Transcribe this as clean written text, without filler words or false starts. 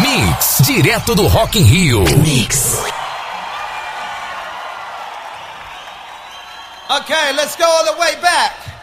Mix, direto do Rock in Rio. Mix. Okay, let's go all the way back.